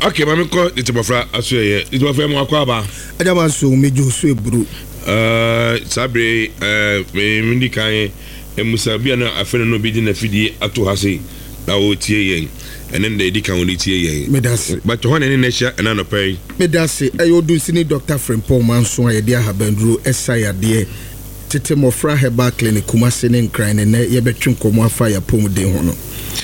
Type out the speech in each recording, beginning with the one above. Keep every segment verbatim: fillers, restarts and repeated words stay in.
Okay, mami ko itibofra aso ye. Itibofra mo akwa ba. Adama so mejo so ebru. Uh sabre uh me mindi kan emusa bia na afene no bi di na fidi ato ha sei. Na o tie yen. Enen de di kan o tie yen. Medase. But ho na ne nehia na no pay. Medase ayo dun sini Doctor Frimpong Manso aye dia habanduro esaya de tete mofra heba clinic Kumasi ne nkran ne ye betwe nkomo afa ya pomuden ho no.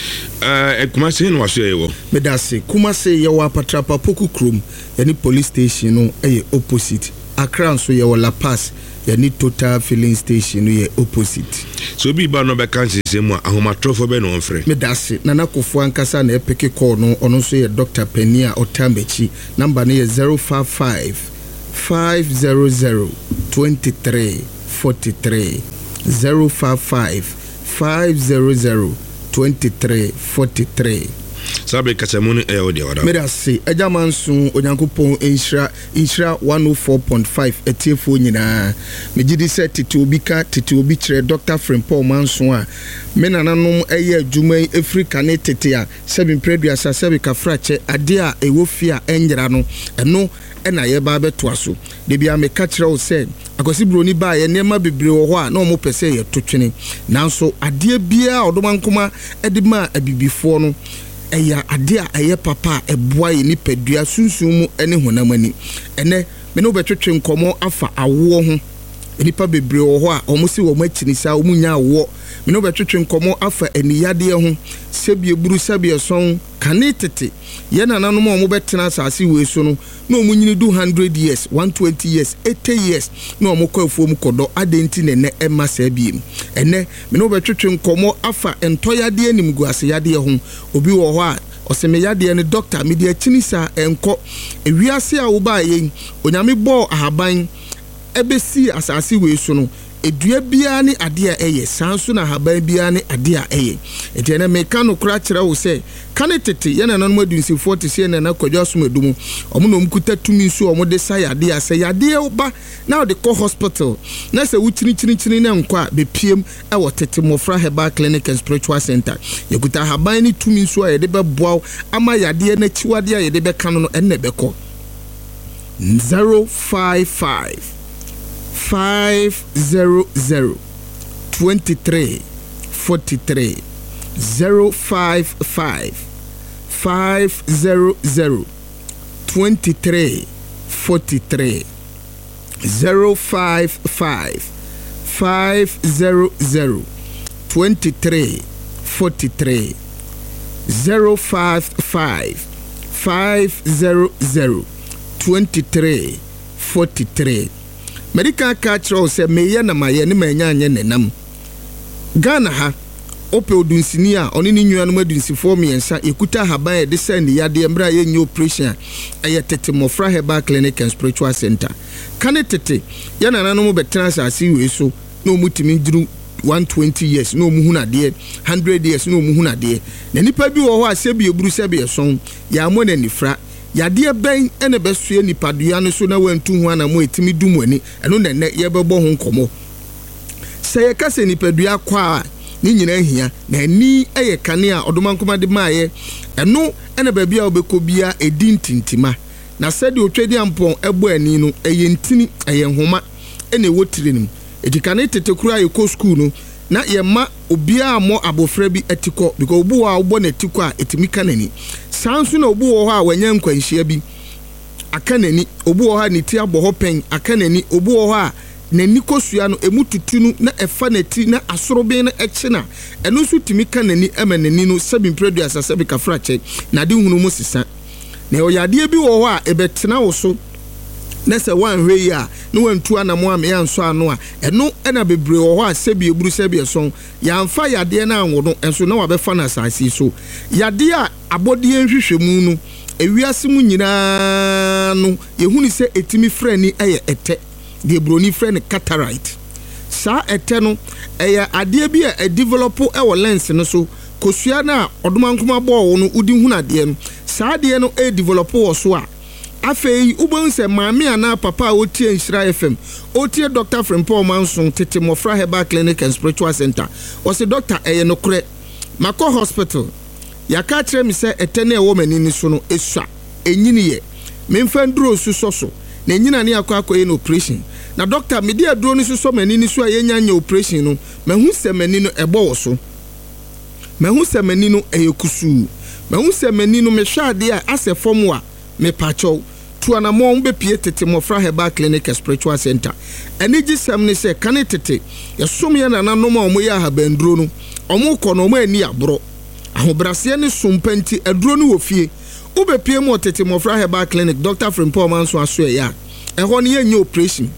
Uh, Kumasi no waso yewo. Medase Kumasi ye wa patrapa poku krom ye ni police station no eye opposite. Accra nso ye wa La Paz ye ni Total filling station no ye opposite. So bi ba no be kan sese mu ahomatrofo be no onfre. Medase Nana Kofo ankasa na epeke call no ono so ye Doctor Penia Otambechi number no ye zero five five five zero zero two three four three zero five five five zero zero two three four three. Sabe kasamuni e odi wada. Medase ejamansu onyankopon enhira enhira one oh four point five etiefo nyina megidi se tete obi ka tete obi kire Doctor Frimpong Manso a menananom eye adwuma Africa ne tete a sebi preduasa sebi kafrache ade a ewofia enjira no eno ena ye ba beto aso de bia me ka kire o se akosi broni ba ye nema bebre wo ho a na omo pese ye totwene nanso ade bia odomankoma edima abibifo no eya ade a eye papa eboa ye nipadua sunsun mu ene honamani ene me no betwetwe nkomo afa awo ho nipa bebre wo ho a omo si wo machini sa omo nya awo me no betwetwe nkomo afa eniyade ho sebie buru sebie son kane tete ye nananom omo betena asase we so no na omo nyini do one hundred years one hundred twenty years eighty years na omo kwafuo mu kodo adenti ne ne ema sabiem ene me no betwetwe nkomo afa entoyade anim guase yade ho obi wo ho a oseme yade ne doctor media chinisa enko ewiase a wo ba yen onyame bo ahaban ebesi asase we so no edua bia ne ade a eye sanso na haban bia ne ade a eye ete na meka no kura kire wo se kane tete ye na nanom adunsi forty se na na kwadwa somadumu omo no mkuta tumi so omo de sa yade a se yade oba na de ko hospital na se wuchini chini chini na nkwa be piem e wo tete mofra heba clinic and spiritual center yekuta haban ni tumi so a de be boaw ama yade na chiwade a ye de be kanu no enne be ko zero five five five zero zero twenty three forty three zero five five five zero zero twenty three forty three zero five five five zero zero twenty three forty three zero five five five zero zero twenty three forty three. Medical catcher say meye na maye ne manya anye nenam Ghana ha ope odunsini a oni ni nnuanu adunsi for me ensa ekuta haban e de send yade embra ye nyo operation aye tete mofra heba clinic and spiritual center kane tete ya nananom betena asase we so na omutimi duru one hundred twenty years no mu hunade one hundred years no mu hunade na nipa bi wo ho asebi eburu sebi eson ya mo na nifra yade ben ene besue nipadua no so na wantu ho ana mo etimi dumu ani eno na ne ye bebo ho nkomo se ye kase nipadua kwa ni nyina hia na ani eye kane a odomankoma de maaye eno ene ba bia obekobia edi ntintima na sede otwedi ampon ebo ani no eye ntini eye nhoma ene wotirinim edikane tetekuru aye ko school no na ye ma obia mo abofra bi etiko because obu wa obo na etiko a etimi kanani sansu na obu wo ho a wanya nkwanhia bi akanani obu wo ha ni ti abo ho pen akanani obu wo ho a nani kosua no emu tutunu na efa na ti na asorobe na eche na eno su timi kanani emanani no sebi predu asasebi kafrache na de hunu mu sisa na oyade bi wo ho a ebetena wo so na se wan hwe ya no wantu anamo am ya nso ano a eno ena bebre wo ho a sebi eburu sebi eson ya mfa yade na anwo enso na wabefa na asasi so yade a abode nhwehwemu no ewiase mu nyina no yehuni se etimi frani eye ete de broni frani cataract sa ete no eye ade bi a develop e wo lens no so kosua na odomankoma bo wo no udi hunade no sa ade no e develop wo so a afei ubon se maami ana papa otie Nhyira F M otie Doctor Frimpong Manso tete mofra heba clinic and spiritual center o se doctor eye no kure mako hospital yaka kire mi se etene e wo mani ni so no esua enyini ye memfa nduro suso so na enyina ne akwa akwa no operation na doctor me dia duro ni suso mani ni so a yenya nya operation no mahu semani no ebo wo so mahu semani no eyekusu mahu semani no mehwade a ase form a me pacho tuana mo mbe pie tete Mofra Herbal Clinic Spiritual Center eni gisem ne se kane tete yesom ye na nanom a omo ye ahabanduro no omo kɔ no omo ani abro ahobrase ne sompanti aduro no wo fie ube pie mo tete Mofra Herbal Clinic Doctor Frimpong Manso aso ya ɛhɔ ne ye operation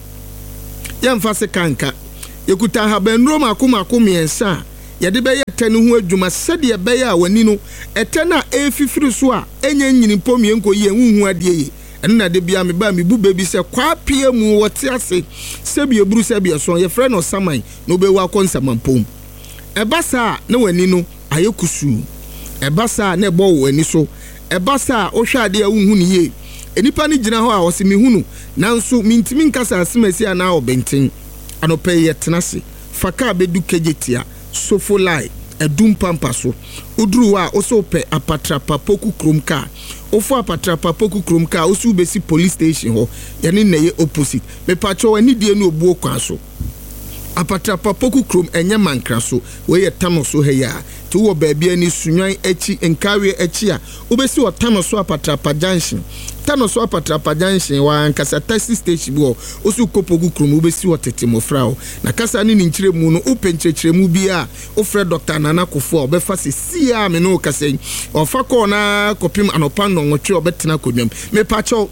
ye mfa se kanka yekuta ahabanduro makoma akomiensa ye de beye tane ho adwuma sede beye a wani no ete na efifiri so a enye nyini pomie nko ye huhu ade ye enna de bia me ba me bu baby se kwa pie mu wote ase sebi eburu sebi so ye frɛ no saman no be wa konsamampom ebasa na wani no ayekusu ebasa na ebo wani so ebasa o hwade a huhu ne ye enipa ne gina ho a wo se me hunu nanso mintimi nkasa asemasi ana obenten anope ye tenase faka bedu kejetia sofolai edum pampa so uduru a oso pe apatrapa poku kromka ofo apatrapa poku kromka osu besi police station ho yene neye opposite me pacho ani die no obuo kwa so apatrapa poku krom enye mankra so we ye tano so he ya ti wo baabi ani sunwan echi enkawe echi a obesi o tano so apatrapa junction tano so apatrapa junction wa ankasa taxi station bo osu kopoku krom obesi o tete Mofra o na kasa ni nkyire mu no openkyekire mu bi a ofre Doctor Nana Kofo obefa se sia me no kasa ofa ko na kopim anopan no nwotwe obetena kodwam me pacho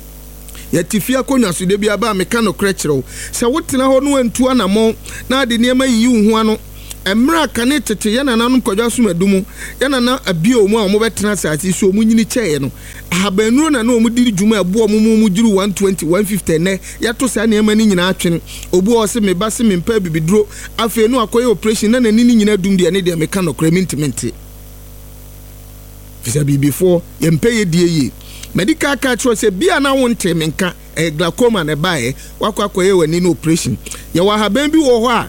yatifia konwa so de bia ba meka no krekere se wotena ho no antu anamo na ade niema yi hu ano emra kane tete yana nanum kodwa so madumu yana na abio mu a mo betena saati so mu nyini cheye no ahabanuro na na o mu diri dwuma abo mu mu jiru one twenty one fifty ne yato sa niema ni nyina atwene obu o se me ba se me mpa bibiduro afi no akoye operation na nani ni nyina dum de ne de meka no kremintimenti fisa bi before yempe ye die ye medical catch say bia na wonte menka e glaucoma na bae wakwa koye wani no operation ye wa haban bi wo ho a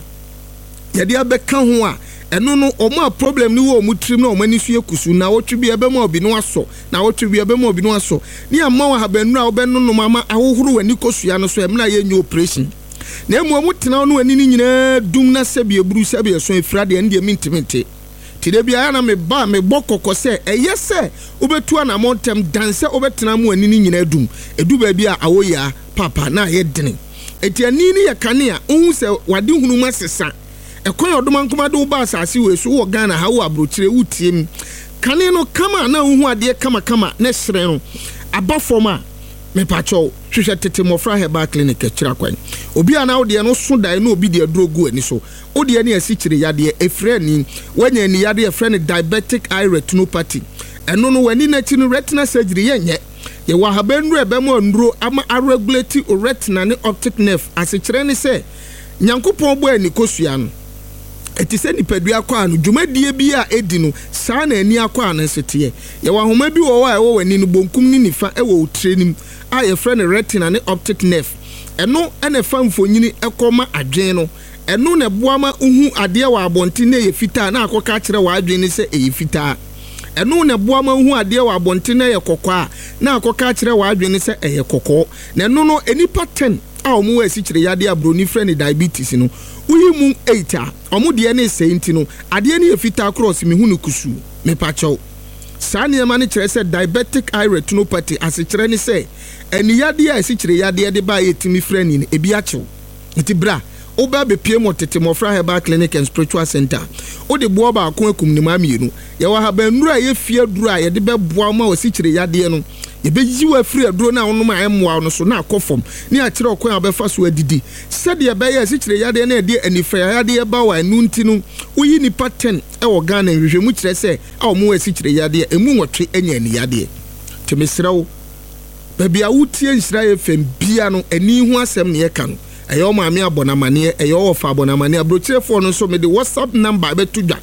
ye de abeka ho a eno no o ma problem ni wo mu trim na o mani su ekusu na wotwe bi ebe ma obi no aso na wotwe bi ebe ma obi no aso ni amma wa haban nu a obe no no mama ahohoro wani kosua no so e mna ye nyu operation na emu mu tena no wani ni nyina dum na sebi eburu sebi eso efrade ende mintimenti tide bia na me ba me bokoko se eye se obetu na montem danse obetena mu ani ni nyina dum edu ba bia awoya papa na ye dene eti ani ni ye kane a ohun se wade hunu masesa ekon odoma nkoma de uba asase we so wo Ghana ha wo abrochire wutiem kane no kama na ohun ade kama kama na sere no abafoma me pacho hwehwe tete Mofra Herbal Clinic akira kwan obi ana wo de no so dai na obi de drogu ani so wo de ani asikire yade efre ni wanya ni yade efre ni diabetic eye retinopathy eno no wani na chi no retina surgery yenye ye wa habanru ebe mo nduro ama regulate retina ne optic nerve asikire ni se nyankopon bo ani kosua no eti se nipadua kwa anu dwumadie bi a edi no saa na ani akwa anu sete ye wa homa bi wo wa e wo wani no bonkum ni nifa e wo trenim a ye frɛ ne retina ne optic nerve eno ene famfonyini ekoma adwen no eno ne boama uhu ade wa abonti na ye fita na akoka kire wa adwen ni se e fita eno ne boama uhu ade wa abonti na ye kokwa na akoka kire wa adwen ni se e kokko na eno no enipa ten a omu wa sikire yade abroni frɛ ne diabetes no uyi mu eight a omu de ne senti no ade ne ye fita cross me hunu kusu me pacho sani emani kire se diabetic eye retinopathy asikire ni se eni yade a asikire yade de ba yetimi frɛ ni ebi achew enti bra oba be pie mo tete Mofra Herbal Clinic and Spiritual Center o de boa ba akon akum ni ma mienu ye wa habanuru a ye fie duru a ye de be boa ma asikire yade no ye be yi wa free aduro na onum a emwa no so na akofom ni a kire okon a be fa so adidi sede ye be ye asikire yade na de anifa yade ba wa anu nti no uyi ni pattern e wo Ghana hwehwemu kire se a omo asikire yade emu nwotwe enya ni yade temesrawo baby a wutie nsira ye fem bia no ani hu asem ne ye ka no eyo maami abonamane eyo ofa abonamane abrochire fo no so me de WhatsApp number be tudwa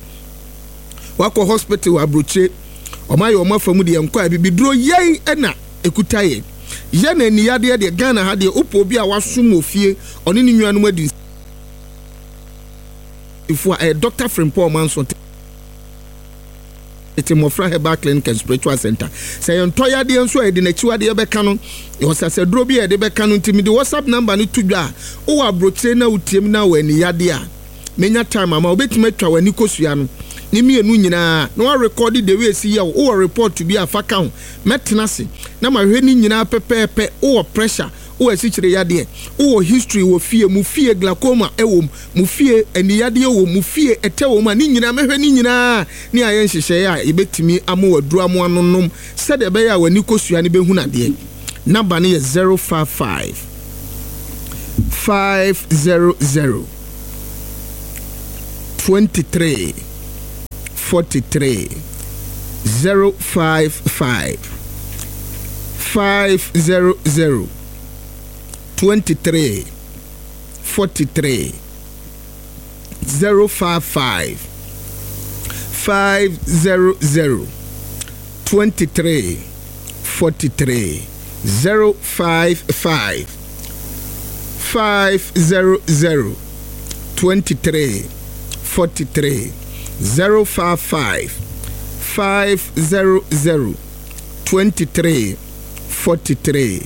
wako hospital abrochire omaye omafamu de enko abibiduro yen ena ekutaye ye na ni yade de Ghana ha de opo bi a wasom ofie oni ni nnuanu adi ifo a Doctor Frimpong Manso ete mofra herbal clinic and spiritual center say yontoya de nso e de nachiwa de beka no e wosase dro bi e de beka no ntimi de WhatsApp number no tudwa o wa broche na utiem na wani yade a menya time ama obetime atwa wani kosua no ni mienu nyina na wa record the way see ya o report to be afaka ho metena se na ma hwe ni nyina pepepe o pressure o asichire yade o history wo fie mu fie glaucoma ewo mu fie ani yade wo mu fie ete wo ma ni nyina mehwe ni nyina ni ayen hihye ya ebetimi amo waduru amo anonom se de be ya wani kosua ne behu na de number ne zero five five five hundred twenty-three forty-three zero five five five hundred twenty-three forty-three zero five five five hundred twenty-three forty-three zero five five five hundred twenty-three forty-three zero five five five hundred twenty-three forty-three.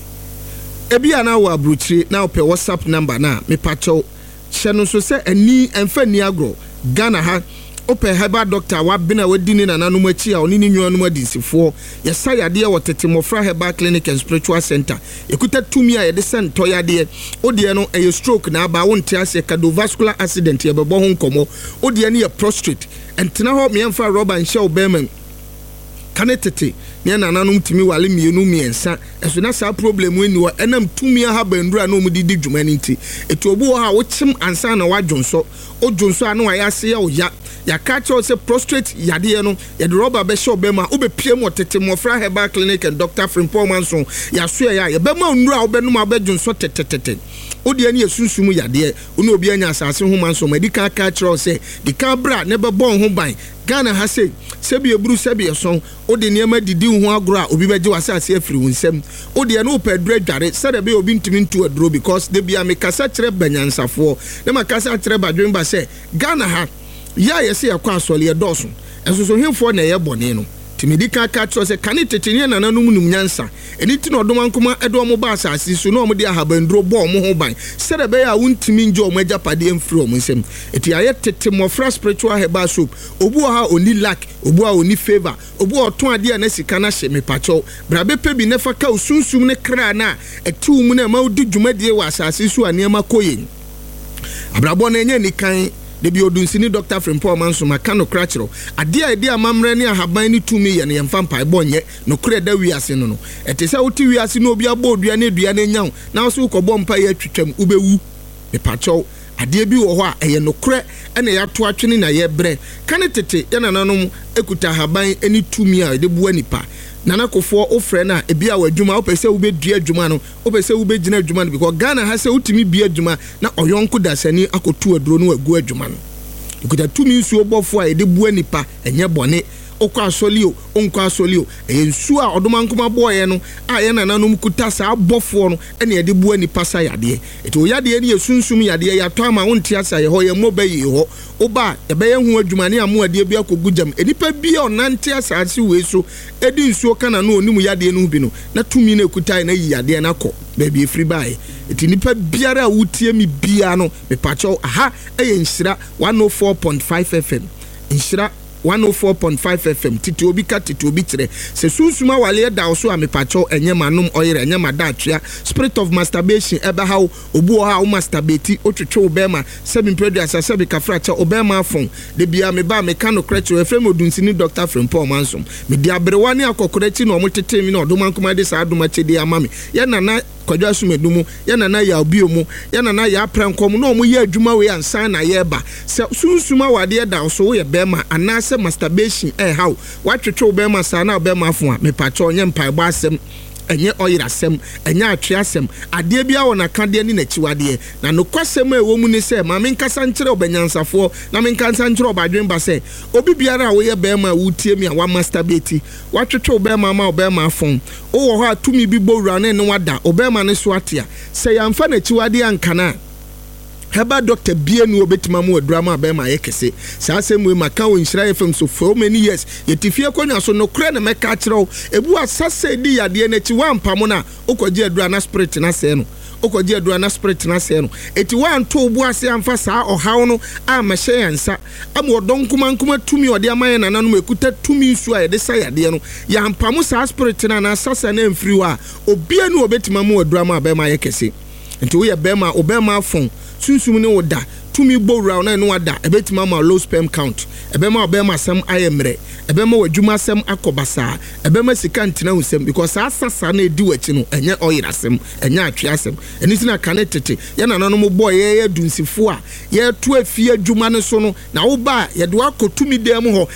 Ebi ana wa bruchiri na ope WhatsApp number na me pacho hye so se ani emfa ni agro Ghana ha ope herbal doctor wa bina wadini na nanu machi a oni ni nwanum adisifo yesa yade e wotete mofra herbal clinic and spiritual center ekuta tumi a yede sen to yade odie no e stroke na aba wonte ase cardiovascular accident ye bebo ho nkomo odie ne ye prostrate entena ho me emfa rubber nhye obema kanetete ne nananum timi wale mienu miensa eso na sa problem weni wa enam tumi ha bandura na omudi dwumani nti etu obu ha wo chim ansa na wadwonso odwonso anu ayase ya oya ya catch us prostrate yade no ya de rubber be show be ma obepie mo tete mofra herbal clinic and Doctor Frimpong Manson ya so ya ya be ma onura obenu abedwonso tetetete odi ani esunsumu yade onu obi anya asase ho Manson medical catch us the cabra ne be bon ho ban Ghana ha say sebi eburu sebi eson odi niema didi ho agro a obi beje wasase afiri wunsem odi eno pedre dware sade be obi ntimi ntu adro because de bia me kasa kire banyansafo ne makasa kire badwemba say Ghana ha ya yesi yakwa asole edoso enso hemfo na ye bone no timidika ka tro se kane tetene na nanum num nyansa eni ti no dom ankoma edo mo ba asase so no mo de ahabandro bo mo ho ban sede be ya wuntimi nje o magapade emfiri o nsem eti aye tete mofra spiritual herbal soap obu ha oni lack obu ha oni favor obu oton ade na sika na hye me pacho brabe pe bi ne fa ka osunsum ne kra na etu mu na ma odi dwumadie wa asase so anema koyen abrabo na enye nikan de bi odunsini Doctor Frimpong Manson makano krachro ade a ide amamre ne ahaban ni tumi ye ne yemfa mpai bonye no kure da wiase no no etese wuti wiase no obi abodua ne dua ne nyaw na so ukobọ mpa ye twetwam ubewu me pacho ade bi wo ho a eye no kure ene ya to atwene na ye bre kane tete ye nananom ekuta ahaban eni tumi a de buwa nipa nana kofo ofre na ebi a wadwuma opese wo bedua adwuma no opese wo begina adwuma no because Ghana ha se utimi bi adwuma na oyonko dasani akotu aduro no agu adwuma no ikuta tumi nsuo bofo a ede bua nipa enye bone okwa asolio onko asolio ensu a odomankoma boye no a ye nananom kuta sa bofo no ene ede bua nipa sa yade eto yade ne yesunsum yade ya to ama wonte asa ye ho ye mobayi ho oba ebe ye hu adwuma ne amu ade bi akogujam enipa bi onante asase we so edi nsuo kana no onimu yade no bi no na tumi na ekuta na yi yade na kọ baby efiri bae eti nipa biara a wutie mi bia no me pacho aha eye nhira one oh four point five F M nhira one oh four point five F M titi obi ka titi obi kire se sunsuma wale da so a me pacho enye manum oyere enye madatwea spirit of masturbation ebe ha obu ha o masturbate otwetwe obema seven predia sasabe ka fracha obema afon de bia me ba me ka no kreche efrem odunsini Doctor Frimpong Manson me dia berewani akokorechi no omotete mi no odomankoma de sa adoma chede amame ye nana kwadwa sumedumu ya nana ya obiomu ya nana ya prankom no omu ye adwuma we ansan na ye ba se sunsuma wade da so ye bema anase masturbation eh how watwetwe obema sa na obema afo a me pacho onye mpaebo asem enye oyirasem enye atweasem ade bia wona kade ni nachiwade na no kwasem e wo mu ni se ma menkasa nkire obanyansafo na menkasa nkire obadwenba se obi biara wo ye bema wutie mi a wa masturbate watwetwe obema ma obema afon o wo ho atumi bi bowura ne ne wada obema ne so atia se yamfa nachiwade ankana heba doctor bia ni obetima mu adurama ba ma yekese saa asem we maka wo Nhyira F M so for many years yetifie konya so no kure na meka kire ebu asase di yade na chi wampam na okoje adura na spirit na se no okoje adura na spirit na se no eti wan to obu ase amfa saa ohaw no a mahye yansa am odon kuma kuma tumi ode amaye na nanom ekuta tumi nsu a yede sa yade no yampam saa spirit na na asase na mfiri wa obia ni obetima mu adurama ba ma yekese enti wo ye bema obema fon sunsum ne woda tumi bowra na no wada ebetima ma low sperm count ebema obema sam ayemre ebema wadwuma sam akobasa ebema sika ntina husem because asasa na edi wachi no enye oyirasem enye atweasem eni tina kanetete ye na nanom boy ye dunsifo a ye to afie adwuma ne so no na wo ba ye de wakotumi dem ho